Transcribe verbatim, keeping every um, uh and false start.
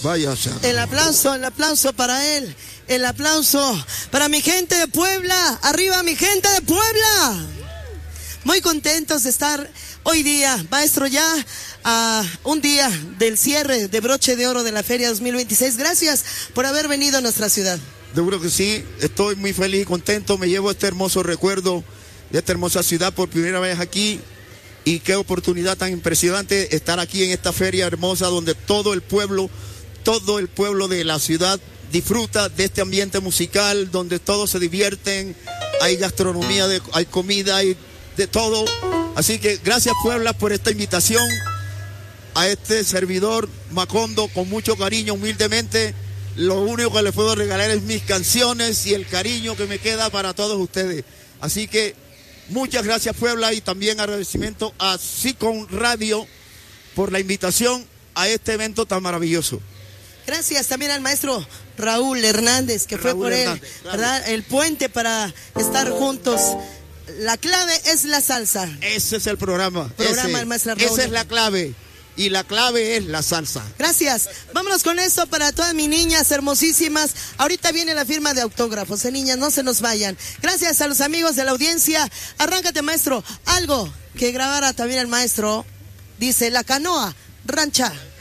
Vaya, Sara. El aplauso, el aplauso para él. El aplauso para mi gente de Puebla. Arriba mi gente de Puebla. Muy contentos de estar hoy día, maestro, ya a un día del cierre de broche de oro de la Feria dos mil veintiséis. Gracias por haber venido a nuestra ciudad. Seguro que sí, estoy muy feliz y contento. Me llevo este hermoso recuerdo de esta hermosa ciudad por primera vez aquí. Y qué oportunidad tan impresionante estar aquí en esta feria hermosa donde todo el pueblo, todo el pueblo de la ciudad disfruta de este ambiente musical, donde todos se divierten, hay gastronomía, de, hay comida, hay de todo. Así que gracias, Puebla, por esta invitación a este servidor Macondo, con mucho cariño, humildemente. Lo único que les puedo regalar es mis canciones y el cariño que me queda para todos ustedes. Así que muchas gracias, Puebla, y también agradecimiento a Sicon Radio por la invitación a este evento tan maravilloso. Gracias también al maestro Raúl Hernández, que Raúl fue por Hernández, él, claro. ¿verdad? El puente para estar juntos. La clave es la salsa. Ese es el programa. Programa Ese, del maestro Raúl. esa es la clave. Y la clave es la salsa. Gracias. Vámonos con esto para todas mis niñas hermosísimas. Ahorita viene la firma de autógrafos, ¿eh, niñas? No se nos vayan. Gracias a los amigos de la audiencia. Arráncate, maestro. Algo que grabara también el maestro. Dice La Canoa Rancha.